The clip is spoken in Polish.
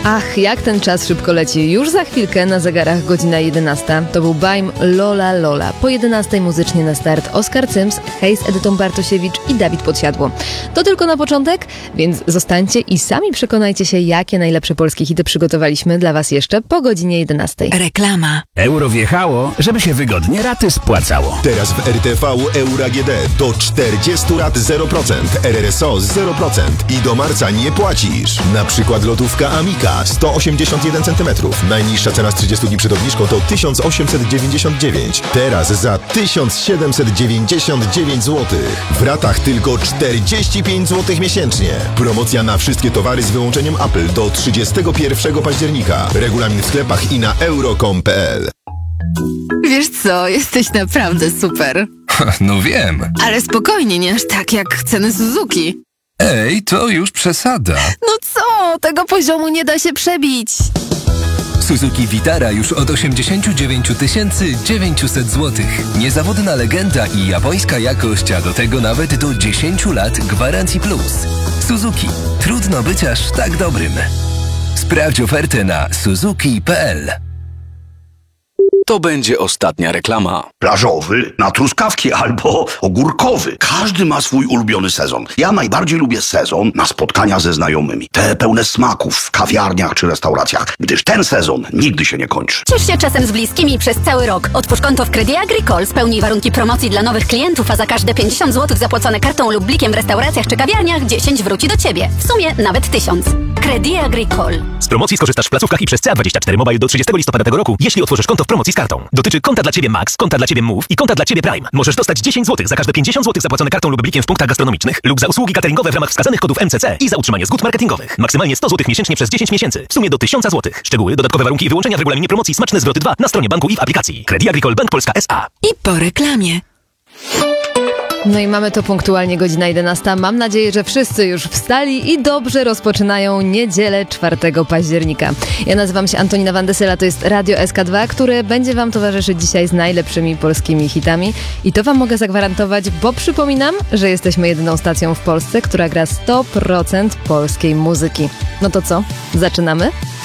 Ach, jak ten czas szybko leci. Już za chwilkę na zegarach godzina 11. To był Baim Lola Lola. Po 11 muzycznie na start Oskar Cyms, hej z Edytą Bartosiewicz i Dawid Podsiadło. To tylko na początek, więc zostańcie i sami przekonajcie się, jakie najlepsze polskie hity przygotowaliśmy dla Was jeszcze po godzinie 11. Reklama. Euro wjechało, żeby się wygodnie raty spłacało. Teraz w RTV Euro AGD do 40 rat 0%, RRSO 0% i do marca nie płacisz. Na przykład lotówka Amika 181 cm. Najniższa cena z 30 dni przed obniżką to 1899. Teraz za 1799 zł. W ratach tylko 45 zł miesięcznie. Promocja na wszystkie towary z wyłączeniem Apple do 31 października. Regulamin w sklepach i na euro.com.pl. Wiesz co, jesteś naprawdę super. No wiem. Ale spokojnie, nie aż tak jak ceny Suzuki. Ej, to już przesada. No co? Tego poziomu nie da się przebić. Suzuki Vitara już od 89 900 zł. Niezawodna legenda i japońska jakość, a do tego nawet do 10 lat gwarancji plus. Suzuki. Trudno być aż tak dobrym. Sprawdź ofertę na suzuki.pl. To będzie ostatnia reklama. Plażowy, na truskawki albo ogórkowy. Każdy ma swój ulubiony sezon. Ja najbardziej lubię sezon na spotkania ze znajomymi. Te pełne smaków w kawiarniach czy restauracjach, gdyż ten sezon nigdy się nie kończy. Ciesz się czasem z bliskimi przez cały rok. Otwórz konto w Crédit Agricole, spełnij warunki promocji dla nowych klientów, a za każde 50 zł zapłacone kartą lub blikiem w restauracjach czy kawiarniach 10 wróci do Ciebie. W sumie nawet 1000. Crédit Agricole. Z promocji skorzystasz w placówkach i przez CA24 Mobile do 30 listopada tego roku, jeśli otworzysz konto w promocji z kartą. Dotyczy konta dla Ciebie Max, konta dla Ciebie Move i konta dla Ciebie Prime. Możesz dostać 10 zł za każde 50 zł zapłacone kartą lub blikiem w punktach gastronomicznych lub za usługi cateringowe w ramach wskazanych kodów MCC i za utrzymanie zgód marketingowych. Maksymalnie 100 zł miesięcznie przez 10 miesięcy. W sumie do 1000 zł. Szczegóły, dodatkowe warunki i wyłączenia w regulaminie promocji Smaczne Zwroty 2 na stronie banku i w aplikacji. Crédit Agricole Bank Polska S.A. I po reklamie. No i mamy to punktualnie godzina 11. Mam nadzieję, że wszyscy już wstali i dobrze rozpoczynają niedzielę 4 października. Ja nazywam się Antonina Wandesela, to jest Radio SK2, które będzie Wam towarzyszyć dzisiaj z najlepszymi polskimi hitami. I to Wam mogę zagwarantować, bo przypominam, że jesteśmy jedyną stacją w Polsce, która gra 100% polskiej muzyki. No to co? Zaczynamy?